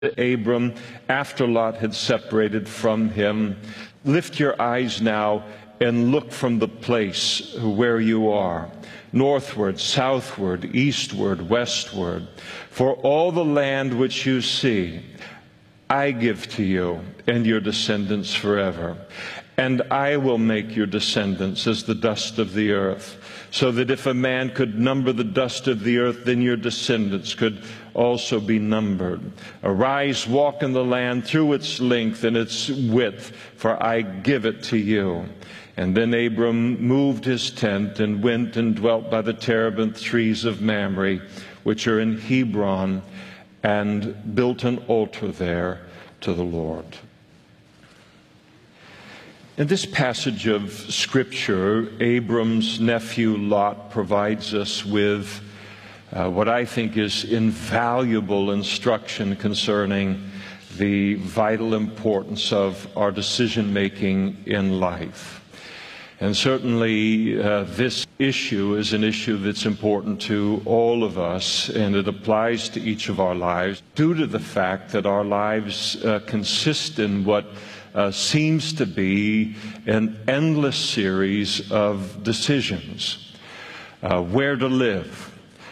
Abram after Lot had separated from him, "Lift your eyes now and look from the place where you are, northward, southward, eastward, westward. For all the land which you see, I give to you and your descendants forever. And I will make your descendants as the dust of the earth, so that if a man could number the dust of the earth, then your descendants could also be numbered. Arise, walk in the land through its length and its width, for I give it to you." And then Abram moved his tent and went and dwelt by the terebinth trees of Mamre, which are in Hebron, and built an altar there to the Lord. In this passage of Scripture, Abram's nephew Lot provides us with what I think is invaluable instruction concerning the vital importance of our decision-making in life. And certainly this issue is an issue that's important to all of us, and it applies to each of our lives due to the fact that our lives consist in what seems to be an endless series of decisions. Where to live,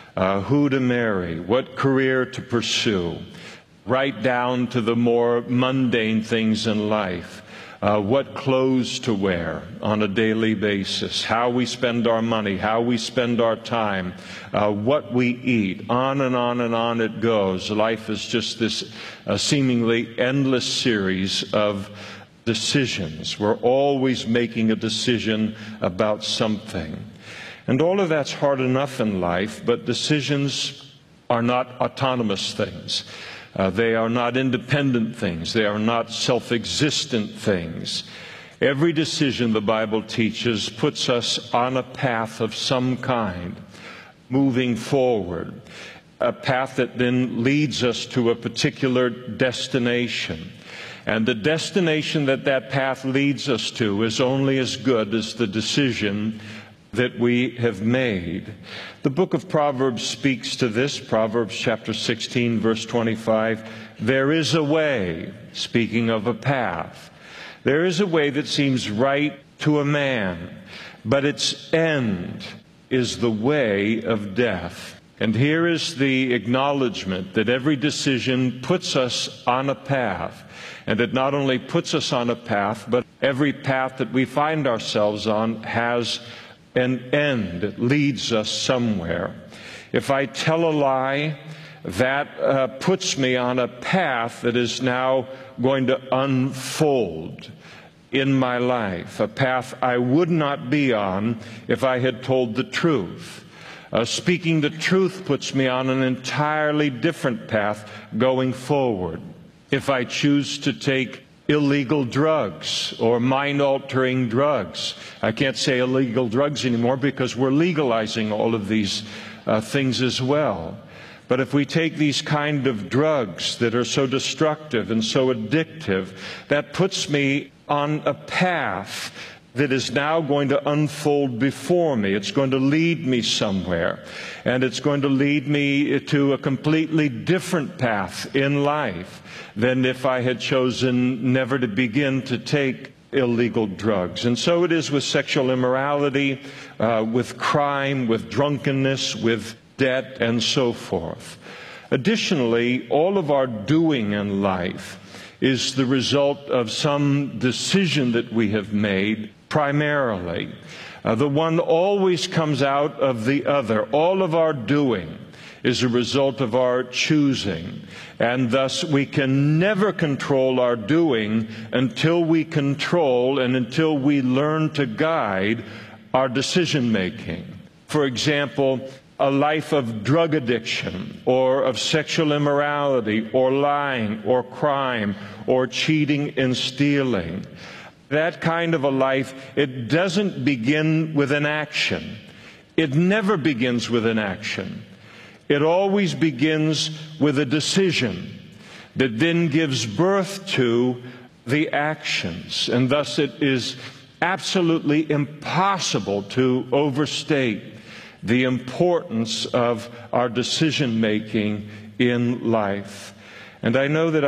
who to marry, what career to pursue, right down to the more mundane things in life. What clothes to wear on a daily basis, how we spend our money, how we spend our time, what we eat, on and on and on it goes. Life is just this seemingly endless series of decisions. We're always making a decision about something. And all of that's hard enough in life, but decisions are not autonomous things. They are not independent things. They are not self-existent things. Every decision, the Bible teaches, puts us on a path of some kind, moving forward, a path that then leads us to a particular destination. And the destination that that path leads us to is only as good as the decision that we have made. The book of Proverbs speaks to this. Proverbs chapter 16, verse 25. There is a way, speaking of a path, there is a way that seems right to a man, but its end is the way of death. And here is the acknowledgement that every decision puts us on a path. And it not only puts us on a path, but every path that we find ourselves on has an end. It leads us somewhere. If I tell a lie, that puts me on a path that is now going to unfold in my life, a path I would not be on if I had told the truth. Speaking the truth puts me on an entirely different path going forward. If I choose to take illegal drugs or mind-altering drugs, I can't say illegal drugs anymore because we're legalizing all of these things as well. But if we take these kind of drugs that are so destructive and so addictive, that puts me on a path that is now going to unfold before me. It's going to lead me somewhere, and it's going to lead me to a completely different path in life than if I had chosen never to begin to take illegal drugs. And so it is with sexual immorality, with crime, with drunkenness, with debt, and so forth. Additionally, all of our doing in life is the result of some decision that we have made primarily. The one always comes out of the other. All of our doing is a result of our choosing. And thus we can never control our doing until we control and until we learn to guide our decision making. For example, a life of drug addiction or of sexual immorality or lying or crime or cheating and stealing. That kind of a life, it doesn't begin with an action. It never begins with an action. It always begins with a decision that then gives birth to the actions. And thus it is absolutely impossible to overstate the importance of our decision-making in life. And I know that